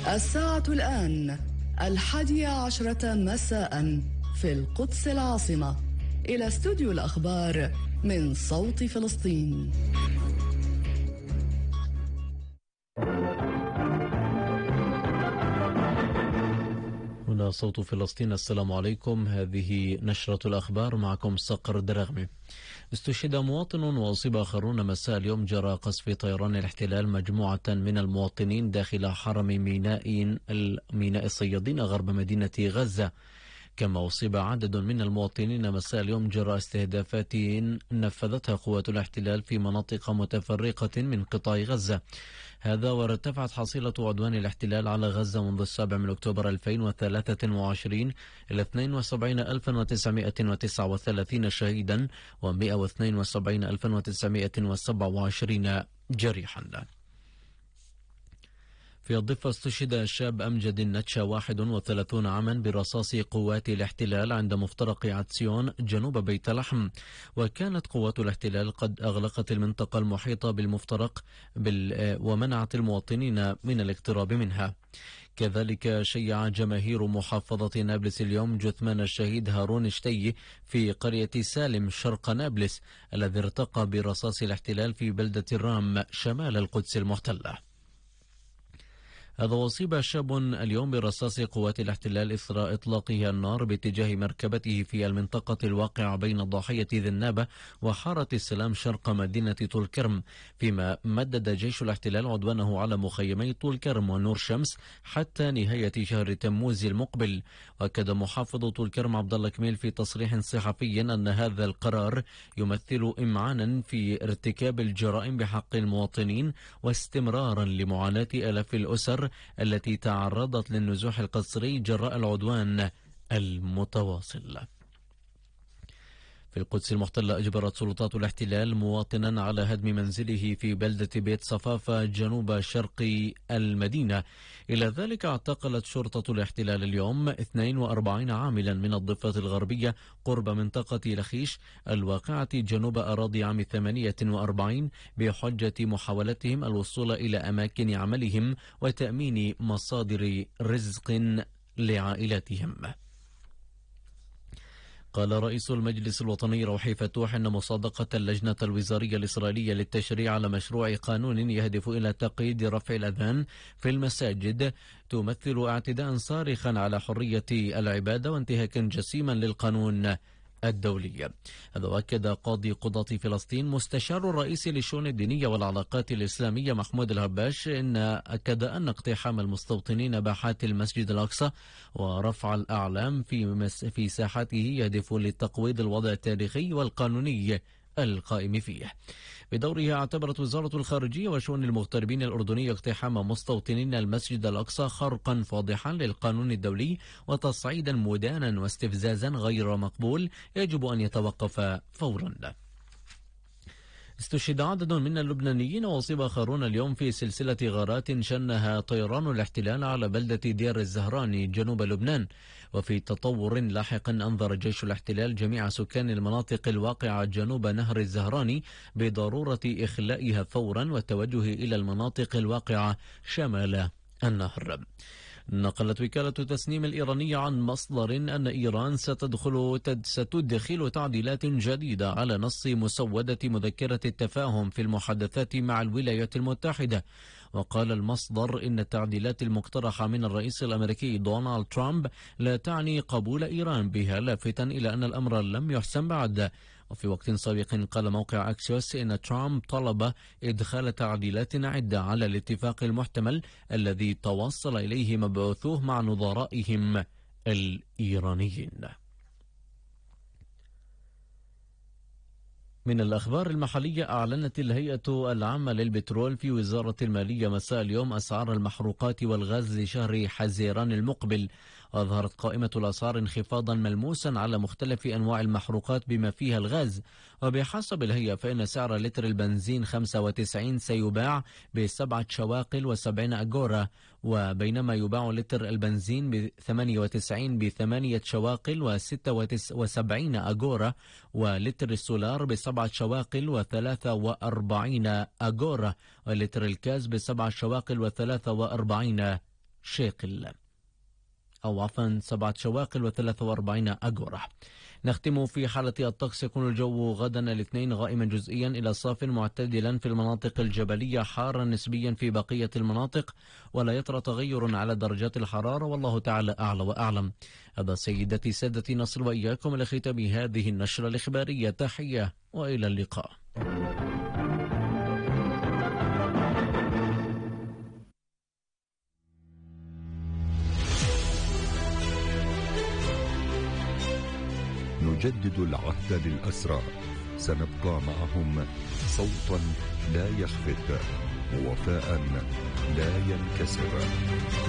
الساعة الآن 11:00 مساء في القدس العاصمة. إلى استوديو الأخبار من صوت فلسطين. هنا صوت فلسطين. السلام عليكم. هذه نشرة الأخبار، معكم صقر الدراغمي. استشهد مواطن وأصيب آخرون مساء اليوم جراء قصف طيران الاحتلال مجموعة من المواطنين داخل حرم ميناء الصيادين غرب مدينة غزة. كما أصيب عدد من المواطنين مساء اليوم جراء استهدافات نفذتها قوات الاحتلال في مناطق متفرقة من قطاع غزة. هذا وارتفعت حصيلة عدوان الاحتلال على غزة منذ 7 أكتوبر 2023 إلى 72939 شهيدا و172,927 جريحا. في الضفة استشهد الشاب أمجد النتشا 31 عاما برصاص قوات الاحتلال عند مفترق عدسيون جنوب بيت لحم. وكانت قوات الاحتلال قد أغلقت المنطقة المحيطة بالمفترق ومنعت المواطنين من الاقتراب منها. كذلك شيع جماهير محافظة نابلس اليوم جثمان الشهيد هارون شتي في قرية سالم شرق نابلس الذي ارتقى برصاص الاحتلال في بلدة الرام شمال القدس المحتلة. هذا وأصيب شاب اليوم برصاص قوات الاحتلال إثر إطلاقه النار باتجاه مركبته في المنطقة الواقعة بين ضاحية ذنابة وحارة السلام شرق مدينة طول كرم، فيما مدد جيش الاحتلال عدوانه على مخيمي طول كرم ونور شمس حتى نهاية شهر تموز المقبل. وأكد محافظ طول كرم عبد الله كميل في تصريح صحفي أن هذا القرار يمثل إمعانا في ارتكاب الجرائم بحق المواطنين واستمرارا لمعاناة آلاف الأسر التي تعرضت للنزوح القسري جراء العدوان المتواصل. في القدس المحتلة أجبرت سلطات الاحتلال مواطنا على هدم منزله في بلدة بيت صفافة جنوب شرق المدينة. إلى ذلك اعتقلت شرطة الاحتلال اليوم 42 عاملا من الضفة الغربية قرب منطقة لخيش الواقعة جنوب أراضي عام 48 بحجة محاولتهم الوصول إلى أماكن عملهم وتأمين مصادر رزق لعائلاتهم. قال رئيس المجلس الوطني روحي فتوح أن مصادقة اللجنة الوزارية الإسرائيلية للتشريع على مشروع قانون يهدف إلى تقييد رفع الأذان في المساجد تمثل اعتداء صارخا على حرية العبادة وانتهاكا جسيما للقانون الدولية. هذا وأكد قاضي قضاة فلسطين مستشار الرئيس للشؤون الدينية والعلاقات الإسلامية محمود الهباش أكد أن اقتحام المستوطنين باحات المسجد الأقصى ورفع الأعلام في ساحته يهدف لتقويض الوضع التاريخي والقانوني القائم فيه. بدورها اعتبرت وزارة الخارجية وشؤون المغتربين الأردنية اقتحام مستوطنين المسجد الأقصى خرقا فاضحا للقانون الدولي وتصعيدا مدانا واستفزازا غير مقبول يجب أن يتوقف فورا. استشهد عدد من اللبنانيين وأصيب آخرون اليوم في سلسلة غارات شنها طيران الاحتلال على بلدة دير الزهراني جنوب لبنان. وفي تطور لاحق أنذر جيش الاحتلال جميع سكان المناطق الواقعة جنوب نهر الزهراني بضرورة إخلائها فورا والتوجه إلى المناطق الواقعة شمال النهر. نقلت وكالة تسنيم الإيرانية عن مصدر أن إيران ستدخل تعديلات جديدة على نص مسودة مذكرة التفاهم في المحادثات مع الولايات المتحدة. وقال المصدر إن التعديلات المقترحة من الرئيس الأمريكي دونالد ترامب لا تعني قبول إيران بها، لافتا إلى أن الأمر لم يحسم بعد. وفي وقت سابق قال موقع أكسيوس إن ترامب طلب إدخال تعديلات عدة على الاتفاق المحتمل الذي توصل إليه مبعوثوه مع نظرائهم الإيرانيين. من الأخبار المحلية، أعلنت الهيئة العامة للبترول في وزارة المالية مساء اليوم أسعار المحروقات والغاز لشهر حزيران المقبل. وأظهرت قائمة الأسعار انخفاضا ملموسا على مختلف أنواع المحروقات بما فيها الغاز. وبحسب الهيئة فإن سعر لتر البنزين 95 سيباع ب7 شواقل و70 أجورا، وبينما يباع لتر البنزين ب98 ب8 شواقل و76 أجورا، ولتر السولار ب7 شواقل و43 أجورا، ولتر الكاز ب7 شواقل و43 شيكل أو عفوا 7 شواقل و43 أغورا. نختم في حالة الطقس. يكون الجو غدا الاثنين غائما جزئيا إلى صاف معتدلا في المناطق الجبلية، حارا نسبيا في بقية المناطق، ولا يطرأ تغير على درجات الحرارة، والله تعالى أعلى وأعلم. هذا سيدتي سادتي نصل وإياكم إلى ختام هذه النشرة الإخبارية. تحية وإلى اللقاء. نجدد العهد للأسرى، سنبقى معهم صوتا لا يخفت، ووفاء لا ينكسر.